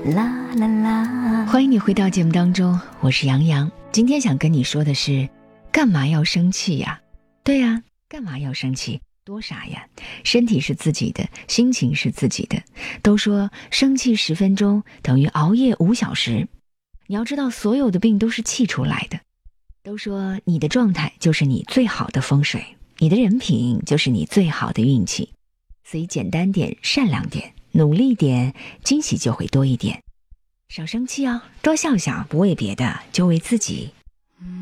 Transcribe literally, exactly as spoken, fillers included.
啦啦啦。 欢迎你回到节目当中，我是杨洋。今天想跟你说的是，干嘛要生气呀？对呀，干嘛要生气？多傻呀！身体是自己的，心情是自己的。都说生气十分钟等于熬夜五小时。你要知道，所有的病都是气出来的。都说你的状态就是你最好的风水，你的人品就是你最好的运气。所以简单点，善良点，努力点，惊喜就会多一点。少生气哦，多笑笑，不为别的，就为自己。